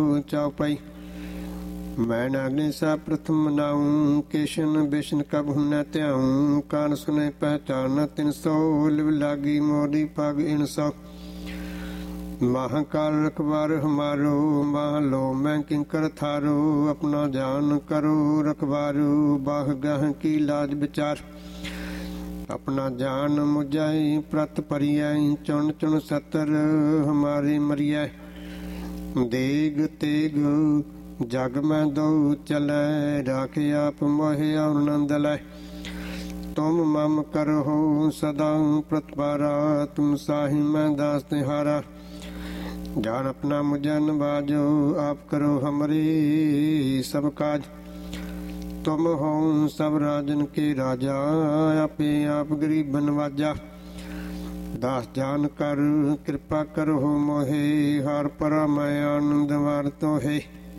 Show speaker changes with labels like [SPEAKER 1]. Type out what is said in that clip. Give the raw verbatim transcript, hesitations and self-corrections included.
[SPEAKER 1] चौपाई। मैं नागने सा प्रथम मनाऊं, केशन बिशन कब न त्याऊं। कान सुने पहचान तिन सौ, लिव लागी मोरी पग इन सौ। महाकाल रखबार हमारो, माह लो मैं किंकर थारो। अपना जान करो रखबारू, बाह गह की लाज विचार। अपना जान मुझाई प्रत परियाई, चुन चुन सतर हमारे मरिया। देग तेग जग में दो चलै, राखे आप मोहे और नंद लै। तुम मम करो सदा प्रतिपारा, तुम साहि मैं दास तिहारा। जान अपना मुझे नवाजो, आप करो हमरे सब काज। तुम हो सब राजन के राजा, आपे आप गरीब नवाजा। दास जान कर कृपा करो मोहे, हार परा मैं आनंद वार तो है।